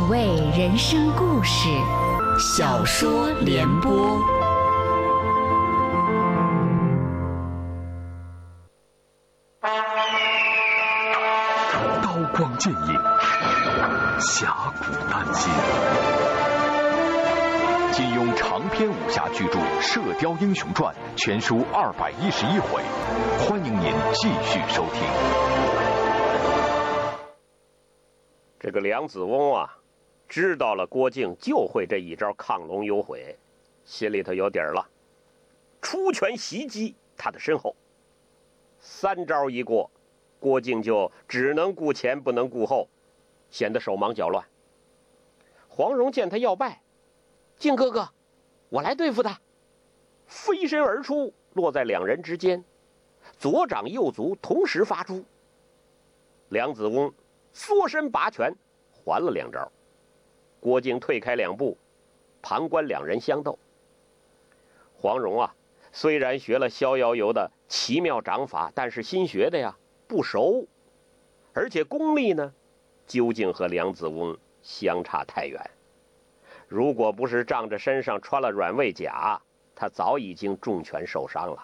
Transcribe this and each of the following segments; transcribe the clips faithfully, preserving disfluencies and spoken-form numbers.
味人生故事，小说联播。 刀光剑影，侠骨丹心。金庸长篇武侠巨著《射雕英雄传》全书二百一十一回，欢迎您继续收听。 这个梁子翁啊，知道了郭靖就会这一招亢龙有悔，心里头有底儿了，出拳袭击他的身后。三招一过，郭靖就只能顾前不能顾后，显得手忙脚乱。黄蓉见他要败，靖哥哥，我来对付他，飞身而出，落在两人之间，左掌右足同时发出。梁子翁缩身拔拳，还了两招。郭靖退开两步，旁观两人相斗。黄蓉啊，虽然学了逍遥游的奇妙掌法，但是新学的呀，不熟，而且功力呢，究竟和梁子翁相差太远。如果不是仗着身上穿了软猬甲，他早已经中拳受伤了。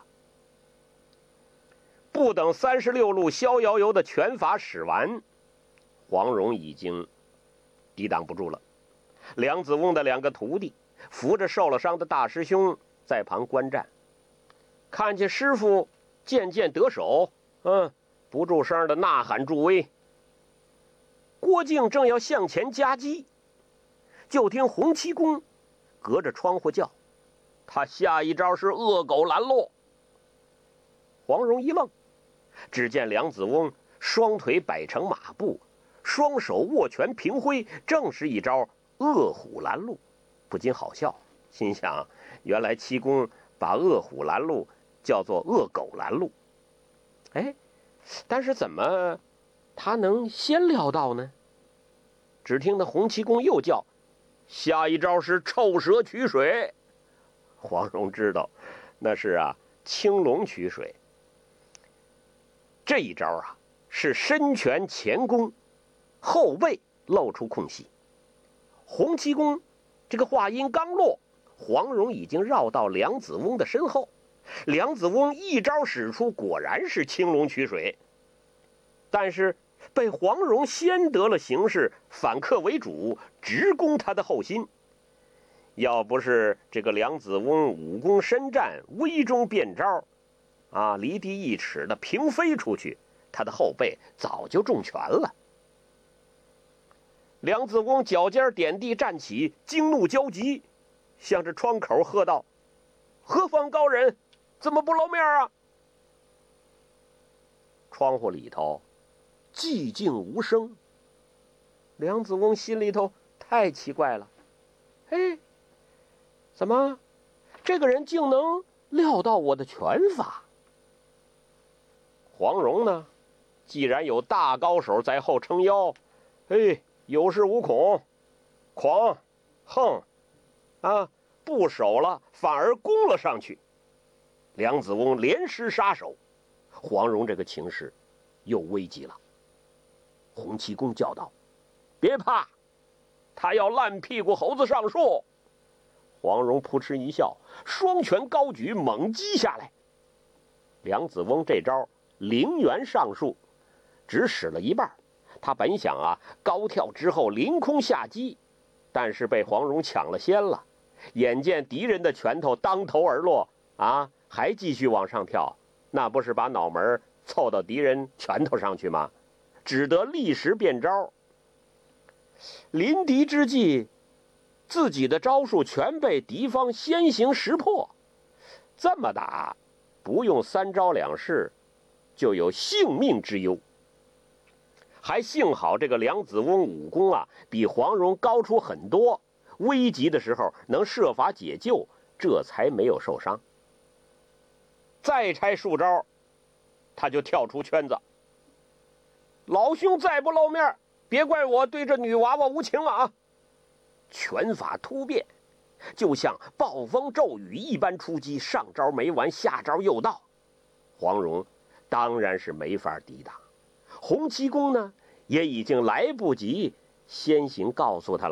不等三十六路逍遥游的拳法使完，黄蓉已经抵挡不住了。梁子翁的两个徒弟扶着受了伤的大师兄在旁观战，看见师傅渐渐得手，嗯，不住声的呐喊助威。郭靖正要向前夹击，就听洪七公隔着窗户叫，他下一招是恶狗拦路。黄蓉一愣，只见梁子翁双腿摆成马步，双手握拳平挥，正是一招恶虎拦路，不禁好笑，心想原来七公把恶虎拦路叫做恶狗拦路。哎，但是怎么他能先料到呢？只听那洪七公又叫，下一招是臭蛇取水。黄蓉知道那是啊青龙取水。这一招啊是身拳前攻，后背露出空隙。洪七公这个话音刚落，黄蓉已经绕到梁子翁的身后。梁子翁一招使出，果然是青龙取水，但是被黄蓉先得了形势，反客为主，直攻他的后心。要不是这个梁子翁武功深战，微中变招啊，离地一尺的平飞出去，他的后背早就中拳了。梁子翁脚尖点地站起，惊怒交集，向着窗口喝道：何方高人，怎么不露面啊？窗户里头寂静无声。梁子翁心里头太奇怪了，哎，怎么这个人竟能料到我的拳法？黄蓉呢，既然有大高手在后撑腰，哎，有恃无恐，狂横啊，不守了，反而攻了上去。梁子翁连施杀手，黄蓉这个情势又危急了。洪七公叫道：别怕，他要烂屁股猴子上树。黄蓉扑哧一笑，双拳高举，猛击下来。梁子翁这招凌元上树只使了一半，他本想啊高跳之后凌空下击，但是被黄蓉抢了先了。眼见敌人的拳头当头而落啊，还继续往上跳，那不是把脑门凑到敌人拳头上去吗？只得立时变招。临敌之际，自己的招数全被敌方先行识破，这么打不用三招两式就有性命之忧。还幸好这个梁子翁武功啊比黄蓉高出很多，危急的时候能设法解救，这才没有受伤。再拆数招，他就跳出圈子。老兄再不露面，别怪我对这女娃娃无情啊！拳法突变，就像暴风骤雨一般出击，上招没完，下招又到。黄蓉当然是没法抵挡。洪七公呢，也已经来不及先行告诉他了。